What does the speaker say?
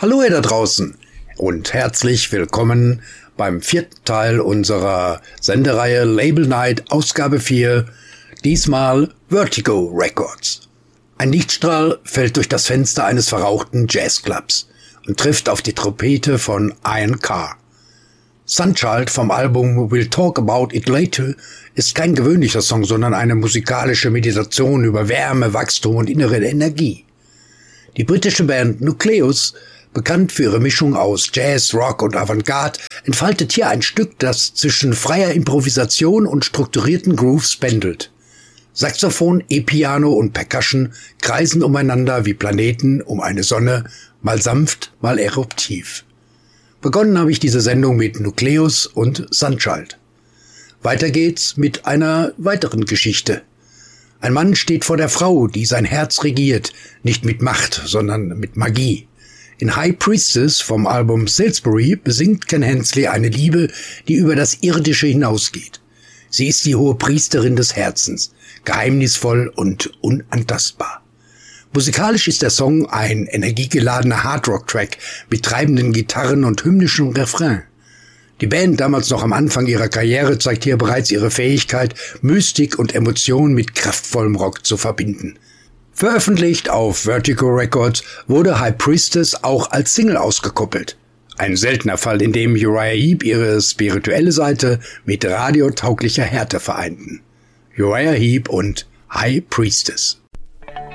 Hallo ihr da draußen und herzlich willkommen beim 4. Teil unserer Sendereihe Label Night Ausgabe 4, diesmal Vertigo Records. Ein Lichtstrahl fällt durch das Fenster eines verrauchten Jazzclubs und trifft auf die Trompete von Ian Carr. Sunchild vom Album We'll Talk About It Later ist kein gewöhnlicher Song, sondern eine musikalische Meditation über Wärme, Wachstum und innere Energie. Die britische Band Nucleus, bekannt für ihre Mischung aus Jazz, Rock und Avantgarde, entfaltet hier ein Stück, das zwischen freier Improvisation und strukturierten Grooves pendelt. Saxophon, E-Piano und Percussion kreisen umeinander wie Planeten um eine Sonne, mal sanft, mal eruptiv. Begonnen habe ich diese Sendung mit Nucleus und Sunchild. Weiter geht's mit einer weiteren Geschichte. Ein Mann steht vor der Frau, die sein Herz regiert, nicht mit Macht, sondern mit Magie. In High Priestess vom Album Salisbury besingt Ken Hensley eine Liebe, die über das Irdische hinausgeht. Sie ist die hohe Priesterin des Herzens, geheimnisvoll und unantastbar. Musikalisch ist der Song ein energiegeladener Hardrock-Track mit treibenden Gitarren und hymnischem Refrain. Die Band, damals noch am Anfang ihrer Karriere, zeigt hier bereits ihre Fähigkeit, Mystik und Emotion mit kraftvollem Rock zu verbinden. Veröffentlicht auf Vertigo Records wurde High Priestess auch als Single ausgekoppelt. Ein seltener Fall, in dem Uriah Heep ihre spirituelle Seite mit radiotauglicher Härte vereinten. Uriah Heep und High Priestess.